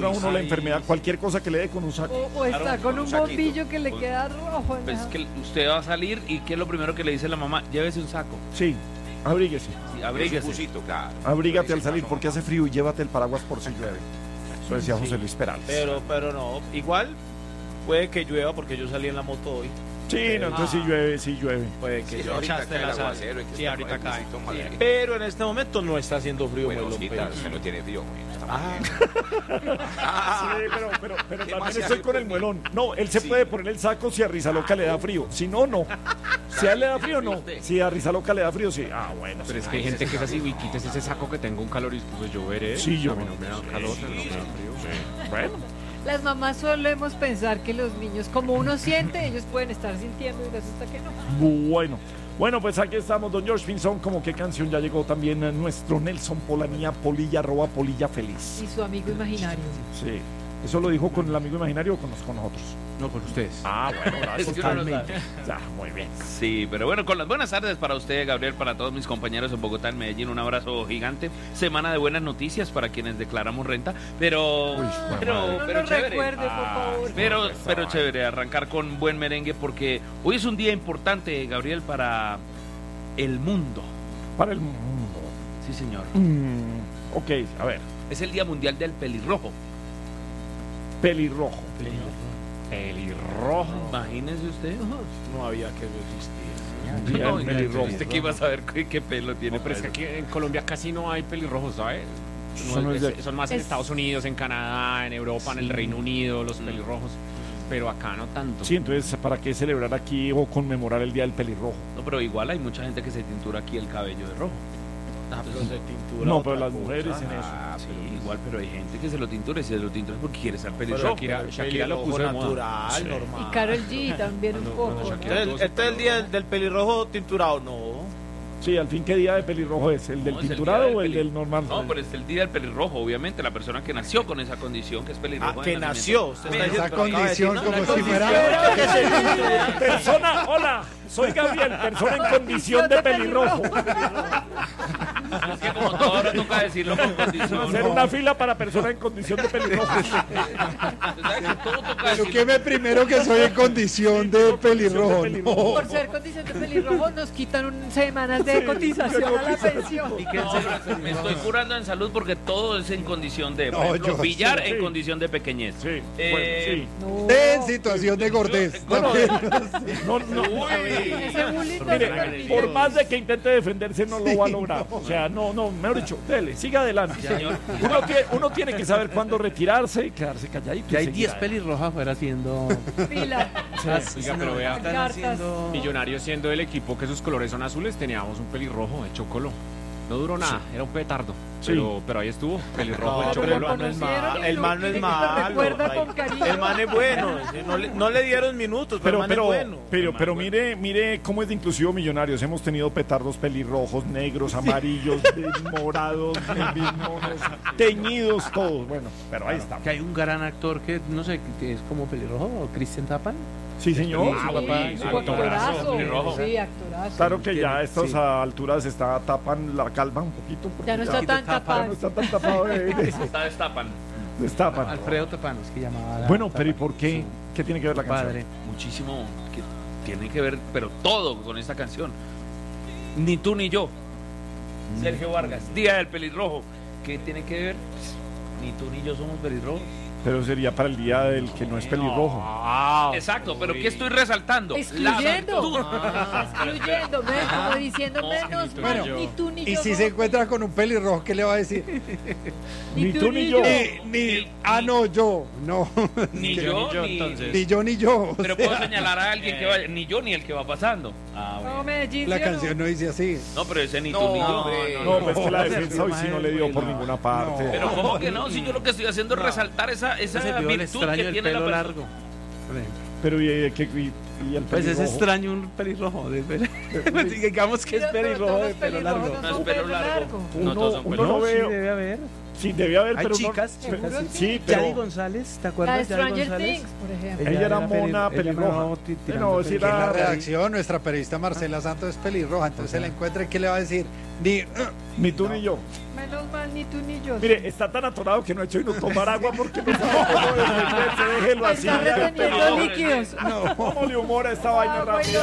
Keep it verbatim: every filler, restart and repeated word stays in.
cura uno la enfermedad, cualquier cosa que le dé con un saco. O, o está Claro, con con un un saquito. bombillo que le queda rojo. Pues ¿no? es que usted va a salir y ¿qué es lo primero que le dice la mamá? Llévese un saco. Sí, abríguese. Sí, Es un abríguese. busito, claro. Abrígate Pero al salir dice, porque hace frío y llévate el paraguas por si llueve. Eso decía José Luis Perales. Pero, pero no, igual puede que llueva porque yo salí en la moto hoy. Sí, no, entonces sí llueve, sí llueve. Puede que Sí, llueva. ahorita Echaste cae el la sal. aguacero, hay que Sí, estar ahorita con el cae. busito Sí. madre. Pero en este momento no está haciendo frío. Bueno, Melón, Osita, pero- usted no tiene frío, güey. Está muy Ah, bien. Sí, pero, pero, pero ¿Qué también más se estoy hace con el conmigo? muelón. No, él se Sí. puede poner el saco si a Rizaloca le da frío. Si no, no. Si a él le da frío, no. Si a Rizaloca le da frío, sí. Ah, bueno. Pero sí. es que hay gente que es así, uy, quítese ese saco que tengo un calor y pues yo veré. Sí, yo- A mí no me da calor, no me da frío. Bueno. Las mamás solemos pensar que los niños, como uno siente, ellos pueden estar sintiendo y resulta que no. Bueno. Bueno, pues aquí estamos, don George Pinzón. Como qué canción ya llegó también a nuestro Nelson Polanía, Polilla, arroba Polilla Feliz. Y su amigo imaginario. Sí. ¿Eso lo dijo con el amigo imaginario o con, nos- con nosotros? No, con ustedes. Ah, bueno, gracias. Es que uno no sabe. Ya, muy bien. Sí, pero bueno, con las buenas tardes para usted, Gabriel, para todos mis compañeros en Bogotá, en Medellín, un abrazo gigante. Semana de buenas noticias para quienes declaramos renta, pero Uy, pero, No pero nos chévere. recuerde, por favor. Pero, pero chévere, arrancar con buen merengue porque hoy es un día importante, Gabriel, para el mundo. Para el mundo. Sí, señor. Mm, ok, a ver. Es el Día Mundial del Pelirrojo. Pelirrojo. Pelirrojo. Imagínese usted. no había que eso existía. Día No, del pelirrojo. ¿Usted qué iba a saber qué, qué pelo tiene? No, pero es que aquí en Colombia casi no hay pelirrojos, ¿sabes? Eso no es de- son más en Es- Estados Unidos, en Canadá, en Europa, en el Reino Unido, los Mm. pelirrojos. Pero acá no tanto. Sí, entonces, ¿para qué celebrar aquí o conmemorar el Día del Pelirrojo? No, pero igual hay mucha gente que se tintura aquí el cabello de rojo. Ah, pero se tintura No, otra pero las cosa. mujeres en eso. Ah, sí, igual, pero hay gente que se lo tintura y si se lo tintura es porque quiere ser Pero pelirrojo. Shakira- el Shakira lo pelirrojo puso de moda. natural, Sí. normal. Y Karol G también un Cuando- poco. cuando ¿no? Shakira- Entonces, este es el día del, del pelirrojo tinturado, no. Sí, al fin, ¿qué día de pelirrojo es? ¿El del No, es el tinturado día o el peli- del normal? No, pero es el día del pelirrojo, obviamente, la persona que nació con esa condición, que es pelirrojo. Ah, de que nacimiento. nació. Usted está Pero- diciendo Esa que acaba de decir condición una- como una si fuera- condición que se tintura. Persona, hola, soy Gabriel, persona en condición de pelirrojo. Es que como todo ahora toca decirlo con condición. Hacer una fila para persona en condición de pelirrojo. Usted sabe que todo toca Pero decirlo. que me primero que soy en condición de pelirrojo. No. Por ser condición de pelirrojo nos quitan un, semanas de cotización a la pensión. Y que no, me estoy curando en salud porque todo es en condición de, por No, ejemplo, yo- billar sí. en condición de pequeñez. Sí, Eh, bueno, No. En situación de gordez. Bueno, también. sí. No, no. Ese bullying no se Mire, permite. por más de que intente defenderse, no lo va a lograr. O sea, no, no, mejor dicho, dele, siga adelante. Señor. Uno tiene, uno tiene que saber cuándo retirarse y quedarse calladito. Ya y hay seguir diez adelante. pelirrojas afuera haciendo. Fila. Oiga, pero vea, Están Cartas. haciendo. Millonarios siendo el equipo que sus colores son azules, teníamos un pelirrojo de Chocolo. No duró nada, era un petardo. Sí. Pero, pero ahí estuvo, pelirrojo No, de pero el Chocolo. man no es malo. El man no es Lo malo. recuerda con cariño. El man es bueno. No le, no le dieron minutos, pero, Pero, el man pero, es bueno. pero, Man, pero bueno. mire, mire cómo es de inclusivo Millonarios. Hemos tenido petardos pelirrojos, negros, amarillos, de- morados, de- monos, teñidos, todos. Bueno, pero ahí estamos. Que hay un gran actor que, no sé, que es como pelirrojo, Christian Tapan. Sí, señor. Ah, Sí, papá, sí, sí, actorazo. pelirrojo. Sí, actorazo. Claro que ya a Sí. estas alturas está tapan la calva un poquito. porque Ya no está tan ya tapado. no está tan tapado de, de- Está destapan. destapan. Alfredo Tapan, es que llamaba. la- Bueno, pero ¿y Tapan, por qué? su ¿Qué tiene que ver la canción? Padre. Muchísimo que tiene que ver, pero todo con esta canción. Ni tú ni yo. Sergio Vargas, Día del Pelirrojo. ¿Qué tiene que ver? Ni tú ni yo somos pelirrojos. Pero sería para el día del que no es pelirrojo. Ah, Exacto, pero ¿qué estoy resaltando? Excluyendo. La virtud. Excluyendo, menos, como diciendo No, menos, ni tú más, ni yo. ni tú ni Y yo. si somos- se encuentra con un pelirrojo, ¿qué le va a decir? Ni tú ni yo. Ni, ni, ah, no, yo. No. Ni yo, yo, ni yo, ni... entonces. Ni yo ni yo. o Pero sea, puedo señalar a alguien que vaya, ni yo ni el que va pasando. Ah, No, bueno. Medellín, la ¿sí o no? canción no dice así. No, pero ese ni tú No, ni yo. hombre. No, pues que la no, defensa no, hoy sí no le dio por no, ninguna parte. Pero ¿cómo que no? Si yo lo que estoy haciendo es resaltar esa, esa Ese vio el virtud extraño que del tiene la pelo persona. largo. Pero y, y- y- y el Pues es pelirrojo. extraño un pelirrojo. De pelo. Digamos que es Pero- pero pelirrojo todos de pelo largo. pelirrojos No son es pelo pelo largo. largo. Uno, No, todos son uno pelos. no No, sí veo. debe haber. Sí, debía haber, Hay pero chicas, no, chicas, sí, sí. sí, pero Yadi González, ¿te La de acuerdas de Yadi Stranger González? Things, por ejemplo. Ella era peli- mona ella pelirroja. no, ti- tirando No, sí peli- Que en la era- redacción, nuestra periodista Marcela Santos es pelirroja, entonces se la encuentra y ¿qué le va a decir? Ni, "Uh", ni tú ni yo. Menos mal, ni tú ni yo. Mire, está tan atorado que no ha hecho y no tomar agua porque no sabe cómo defenderse. Déjelo así. Está reteniendo líquidos. ¿Cómo le humora esta vaina Ah, rápida?